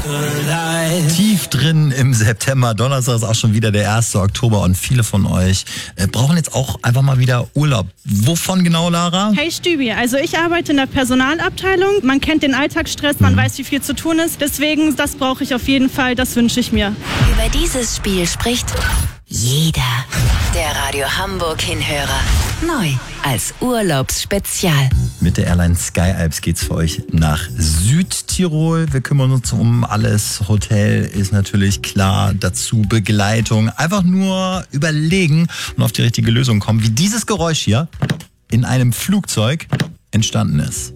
Tief drin im September, Donnerstag ist auch schon wieder der 1. Oktober und viele von euch brauchen jetzt auch einfach mal wieder Urlaub. Wovon genau, Lara? Hey Stübi, also ich arbeite in der Personalabteilung. Man kennt den Alltagsstress, man weiß, wie viel zu tun ist. Deswegen, das brauche ich auf jeden Fall, das wünsche ich mir. Über dieses Spiel spricht jeder. Der Radio Hamburg Hinhörer. Neu als Urlaubsspezial. Mit der Airline Sky Alps geht's für euch nach Südtirol. Wir kümmern uns um alles. Hotel ist natürlich klar, dazu Begleitung. Einfach nur überlegen und auf die richtige Lösung kommen, wie dieses Geräusch hier in einem Flugzeug entstanden ist.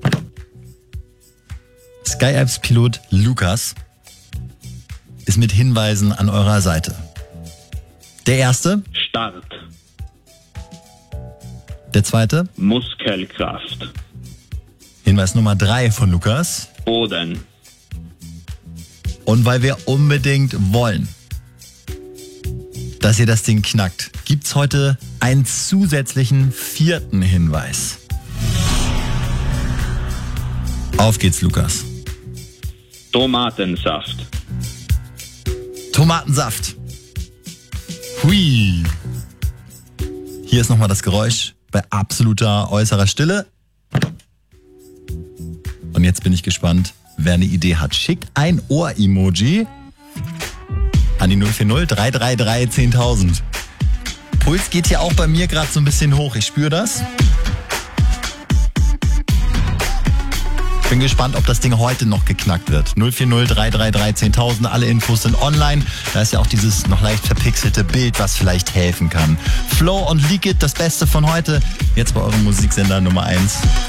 Sky Alps Pilot Lukas ist mit Hinweisen an eurer Seite. Der erste. Start. Der zweite. Muskelkraft. Hinweis Nummer 3 von Lukas. Boden. Und weil wir unbedingt wollen, dass ihr das Ding knackt, gibt's heute einen zusätzlichen 4. Hinweis. Auf geht's, Lukas. Tomatensaft. Tomatensaft. Hui. Hier ist nochmal das Geräusch bei absoluter äußerer Stille. Und jetzt bin ich gespannt, wer eine Idee hat. Schickt ein Ohr-Emoji an die 040 333 10.000. Puls geht hier auch bei mir gerade so ein bisschen hoch. Ich spüre das. Bin gespannt, ob das Ding heute noch geknackt wird. 040 333 10.000. Alle Infos sind online. Da ist ja auch dieses noch leicht verpixelte Bild, was vielleicht helfen kann. Flow und Leak It, das Beste von heute. Jetzt bei eurem Musiksender Nummer 1.